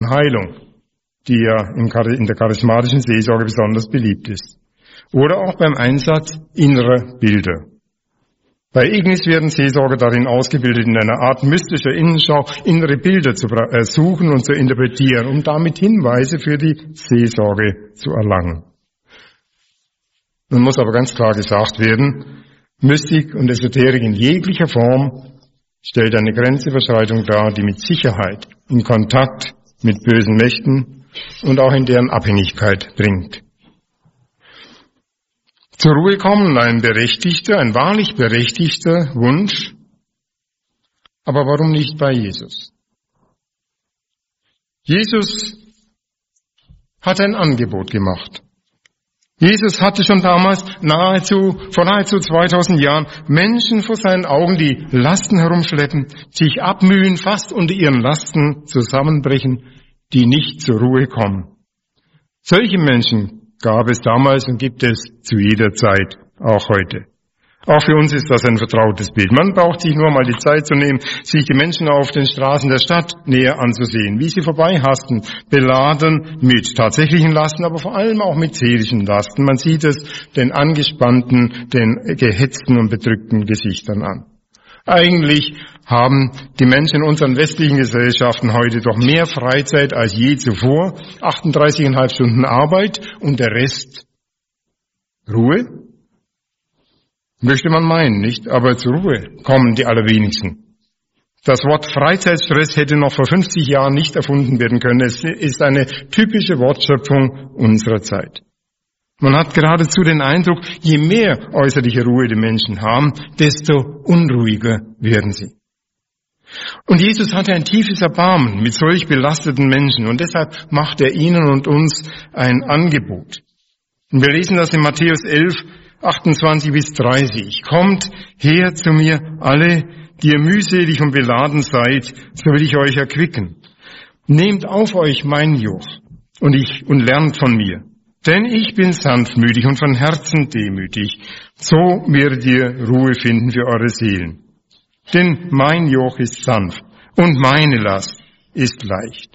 Heilung, die ja in der charismatischen Seelsorge besonders beliebt ist. Oder auch beim Einsatz innerer Bilder. Bei Ignis werden Seelsorger darin ausgebildet, in einer Art mystischer Innenschau innere Bilder zu suchen und zu interpretieren, um damit Hinweise für die Seelsorge zu erlangen. Nun muss aber ganz klar gesagt werden, Mystik und Esoterik in jeglicher Form stellt eine Grenzüberschreitung dar, die mit Sicherheit in Kontakt mit bösen Mächten und auch in deren Abhängigkeit bringt. Zur Ruhe kommen, ein wahrlich berechtigter Wunsch, aber warum nicht bei Jesus? Jesus hat ein Angebot gemacht. Jesus hatte schon damals vor nahezu 2000 Jahren Menschen vor seinen Augen, die Lasten herumschleppen, sich abmühen, fast unter ihren Lasten zusammenbrechen, die nicht zur Ruhe kommen. Solche Menschen gab es damals und gibt es zu jeder Zeit, auch heute. Auch für uns ist das ein vertrautes Bild. Man braucht sich nur mal die Zeit zu nehmen, sich die Menschen auf den Straßen der Stadt näher anzusehen, wie sie vorbeihasten, beladen mit tatsächlichen Lasten, aber vor allem auch mit seelischen Lasten. Man sieht es den angespannten, den gehetzten und bedrückten Gesichtern an. Eigentlich haben die Menschen in unseren westlichen Gesellschaften heute doch mehr Freizeit als je zuvor, 38,5 Stunden Arbeit und der Rest Ruhe. Möchte man meinen, nicht? Aber zur Ruhe kommen die allerwenigsten. Das Wort Freizeitstress hätte noch vor 50 Jahren nicht erfunden werden können. Es ist eine typische Wortschöpfung unserer Zeit. Man hat geradezu den Eindruck, je mehr äußerliche Ruhe die Menschen haben, desto unruhiger werden sie. Und Jesus hatte ein tiefes Erbarmen mit solch belasteten Menschen und deshalb macht er ihnen und uns ein Angebot. Und wir lesen das in Matthäus 11, 28 bis 30. Kommt her zu mir, alle, die ihr mühselig und beladen seid, so will ich euch erquicken. Nehmt auf euch mein Joch und lernt von mir. Denn ich bin sanftmütig und von Herzen demütig. So werdet ihr Ruhe finden für eure Seelen. Denn mein Joch ist sanft und meine Last ist leicht.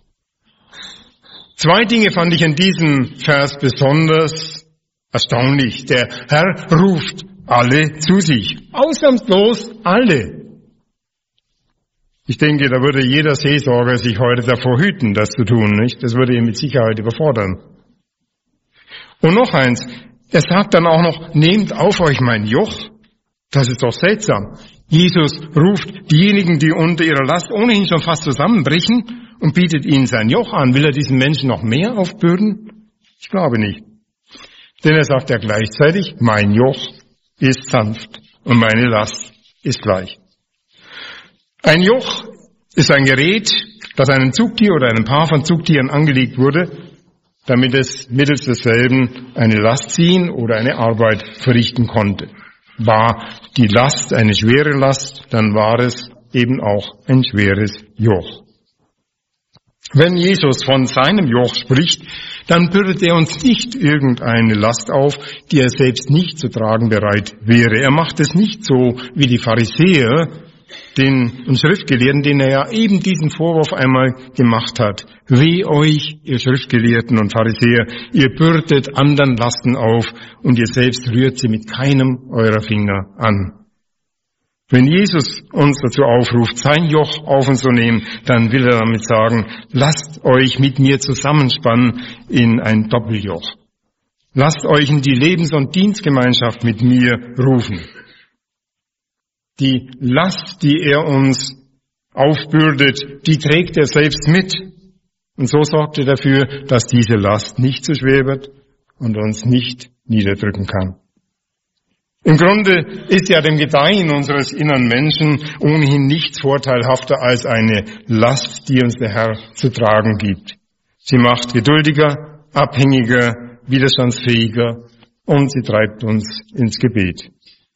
Zwei Dinge fand ich in diesem Vers besonders erstaunlich. Der Herr ruft alle zu sich. Ausnahmslos alle. Ich denke, da würde jeder Seelsorger sich heute davor hüten, das zu tun, nicht? Das würde ihn mit Sicherheit überfordern. Und noch eins. Er sagt dann auch noch, nehmt auf euch mein Joch. Das ist doch seltsam. Jesus ruft diejenigen, die unter ihrer Last ohnehin schon fast zusammenbrechen und bietet ihnen sein Joch an. Will er diesen Menschen noch mehr aufbürden? Ich glaube nicht. Denn er sagt ja gleichzeitig, mein Joch ist sanft und meine Last ist leicht. Ein Joch ist ein Gerät, das einem Zugtier oder einem Paar von Zugtieren angelegt wurde, damit es mittels desselben eine Last ziehen oder eine Arbeit verrichten konnte. War die Last eine schwere Last, dann war es eben auch ein schweres Joch. Wenn Jesus von seinem Joch spricht, dann bürdet er uns nicht irgendeine Last auf, die er selbst nicht zu tragen bereit wäre. Er macht es nicht so wie die Pharisäer, den Schriftgelehrten, denen er ja eben diesen Vorwurf einmal gemacht hat. Weh euch, ihr Schriftgelehrten und Pharisäer, ihr bürdet anderen Lasten auf und ihr selbst rührt sie mit keinem eurer Finger an. Wenn Jesus uns dazu aufruft, sein Joch auf uns zu nehmen, dann will er damit sagen, lasst euch mit mir zusammenspannen in ein Doppeljoch. Lasst euch in die Lebens- und Dienstgemeinschaft mit mir rufen. Die Last, die er uns aufbürdet, die trägt er selbst mit. Und so sorgt er dafür, dass diese Last nicht zu schwer wird und uns nicht niederdrücken kann. Im Grunde ist ja dem Gedeihen unseres inneren Menschen ohnehin nichts vorteilhafter als eine Last, die uns der Herr zu tragen gibt. Sie macht geduldiger, abhängiger, widerstandsfähiger und sie treibt uns ins Gebet.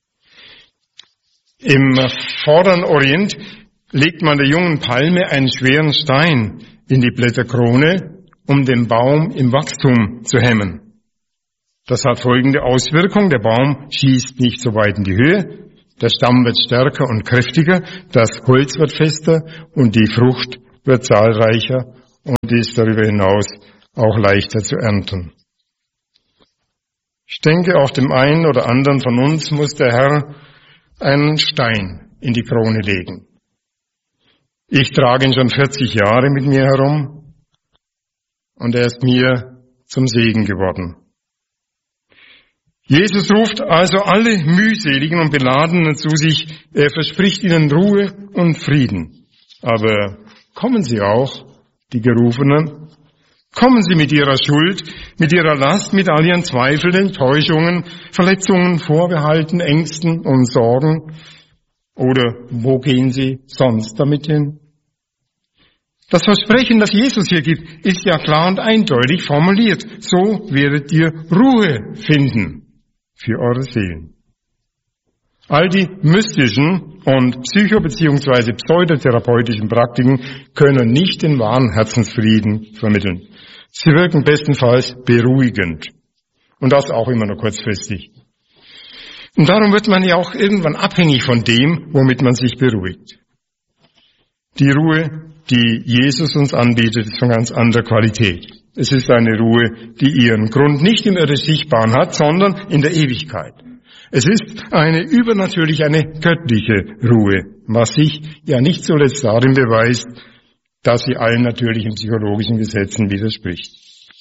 Im Vorderen Orient legt man der jungen Palme einen schweren Stein in die Blätterkrone, um den Baum im Wachstum zu hemmen. Das hat folgende Auswirkung. Der Baum schießt nicht so weit in die Höhe, der Stamm wird stärker und kräftiger, das Holz wird fester und die Frucht wird zahlreicher und ist darüber hinaus auch leichter zu ernten. Ich denke, auch dem einen oder anderen von uns muss der Herr einen Stein in die Krone legen. Ich trage ihn schon 40 Jahre mit mir herum und er ist mir zum Segen geworden. Jesus ruft also alle mühseligen und Beladenen zu sich. Er verspricht ihnen Ruhe und Frieden. Aber kommen sie auch, die Gerufenen? Kommen sie mit ihrer Schuld, mit ihrer Last, mit all ihren Zweifeln, Enttäuschungen, Verletzungen, Vorbehalten, Ängsten und Sorgen? Oder wo gehen sie sonst damit hin? Das Versprechen, das Jesus hier gibt, ist ja klar und eindeutig formuliert. So werdet ihr Ruhe finden für eure Seelen. All die mystischen und psycho- bzw. pseudotherapeutischen Praktiken können nicht den wahren Herzensfrieden vermitteln. Sie wirken bestenfalls beruhigend. Und das auch immer nur kurzfristig. Und darum wird man ja auch irgendwann abhängig von dem, womit man sich beruhigt. Die Ruhe, die Jesus uns anbietet, ist von ganz anderer Qualität. Es ist eine Ruhe, die ihren Grund nicht im irdisch Sichtbaren hat, sondern in der Ewigkeit. Es ist eine übernatürlich, eine göttliche Ruhe, was sich ja nicht zuletzt darin beweist, dass sie allen natürlichen psychologischen Gesetzen widerspricht.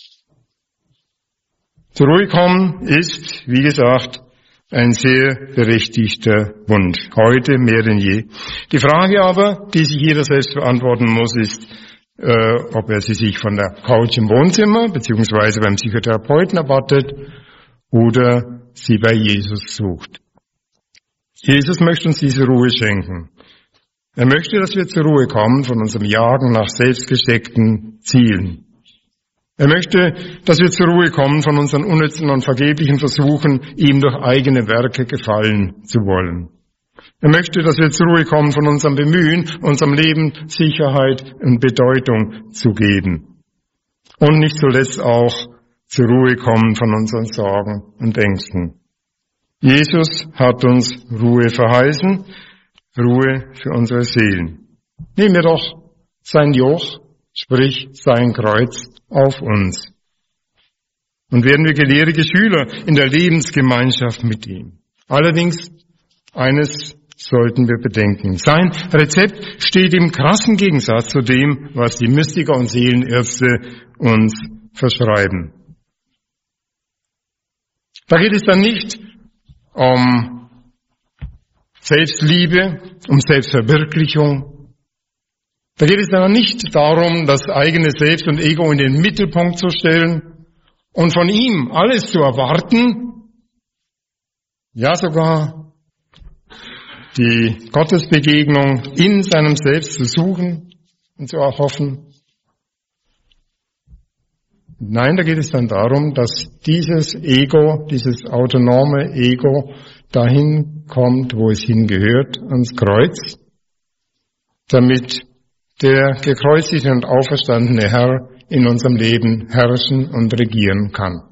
Zur Ruhe kommen ist, wie gesagt, ein sehr berechtigter Wunsch, heute mehr denn je. Die Frage aber, die sich jeder selbst beantworten muss, ist, ob er sie sich von der Couch im Wohnzimmer beziehungsweise beim Psychotherapeuten erwartet oder sie bei Jesus sucht. Jesus möchte uns diese Ruhe schenken. Er möchte, dass wir zur Ruhe kommen von unserem Jagen nach selbstgesteckten Zielen. Er möchte, dass wir zur Ruhe kommen von unseren unnützen und vergeblichen Versuchen, ihm durch eigene Werke gefallen zu wollen. Er möchte, dass wir zur Ruhe kommen von unserem Bemühen, unserem Leben Sicherheit und Bedeutung zu geben. Und nicht zuletzt auch zur Ruhe kommen von unseren Sorgen und Ängsten. Jesus hat uns Ruhe verheißen, Ruhe für unsere Seelen. Nehmen wir doch sein Joch, sprich sein Kreuz, auf uns. Und werden wir gelehrige Schüler in der Lebensgemeinschaft mit ihm. Allerdings, eines sollten wir bedenken. Sein Rezept steht im krassen Gegensatz zu dem, was die Mystiker und Seelenärzte uns verschreiben. Da geht es dann nicht um Selbstliebe, um Selbstverwirklichung. Da geht es dann nicht darum, das eigene Selbst und Ego in den Mittelpunkt zu stellen und von ihm alles zu erwarten, ja sogar die Gottesbegegnung in seinem Selbst zu suchen und zu erhoffen. Nein, da geht es dann darum, dass dieses Ego, dieses autonome Ego dahin kommt, wo es hingehört, ans Kreuz, damit der gekreuzigte und auferstandene Herr in unserem Leben herrschen und regieren kann.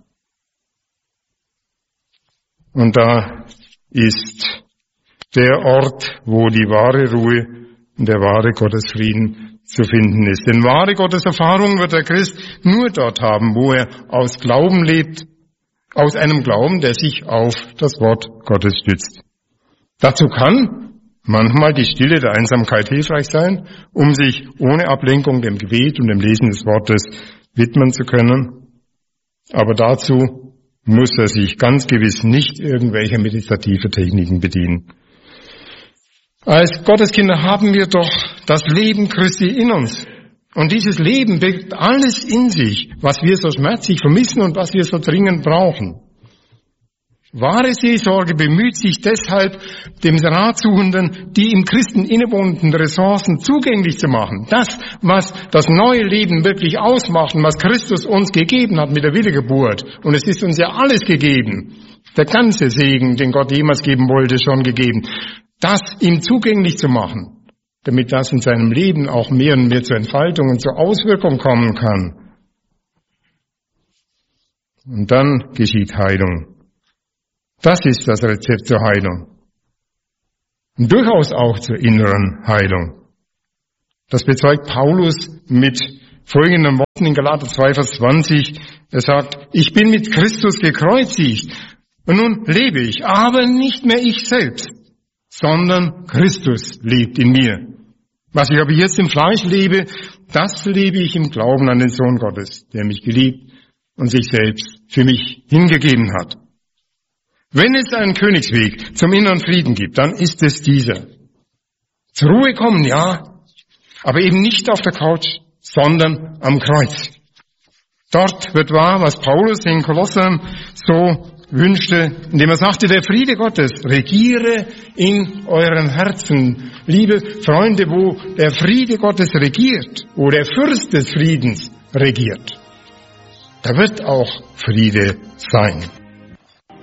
Und da ist der Ort, wo die wahre Ruhe und der wahre Gottesfrieden zu finden ist. Denn wahre Gotteserfahrung wird der Christ nur dort haben, wo er aus Glauben lebt, aus einem Glauben, der sich auf das Wort Gottes stützt. Dazu kann manchmal die Stille der Einsamkeit hilfreich sein, um sich ohne Ablenkung dem Gebet und dem Lesen des Wortes widmen zu können. Aber dazu muss er sich ganz gewiss nicht irgendwelcher meditativer Techniken bedienen. Als Gotteskinder haben wir doch das Leben Christi in uns. Und dieses Leben birgt alles in sich, was wir so schmerzlich vermissen und was wir so dringend brauchen. Wahre Seelsorge bemüht sich deshalb, dem Ratsuchenden die im Christen innewohnenden Ressourcen zugänglich zu machen. Das, was das neue Leben wirklich ausmacht und was Christus uns gegeben hat mit der Wiedergeburt. Und es ist uns ja alles gegeben. Der ganze Segen, den Gott jemals geben wollte, schon gegeben. Das ihm zugänglich zu machen, damit das in seinem Leben auch mehr und mehr zur Entfaltung und zur Auswirkung kommen kann. Und dann geschieht Heilung. Das ist das Rezept zur Heilung. Und durchaus auch zur inneren Heilung. Das bezeugt Paulus mit folgenden Worten in Galater 2, Vers 20. Er sagt, ich bin mit Christus gekreuzigt und nun lebe ich, aber nicht mehr ich selbst, sondern Christus lebt in mir. Was ich aber jetzt im Fleisch lebe, das lebe ich im Glauben an den Sohn Gottes, der mich geliebt und sich selbst für mich hingegeben hat. Wenn es einen Königsweg zum inneren Frieden gibt, dann ist es dieser. Zur Ruhe kommen, ja, aber eben nicht auf der Couch, sondern am Kreuz. Dort wird wahr, was Paulus in Kolossern so wünschte, indem er sagte, der Friede Gottes regiere in euren Herzen. Liebe Freunde, wo der Friede Gottes regiert, wo der Fürst des Friedens regiert, da wird auch Friede sein.